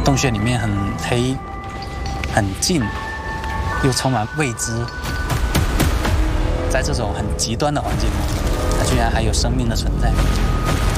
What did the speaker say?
洞穴里面很黑、很近，又充满未知。在这种很极端的环境中，它居然还有生命的存在。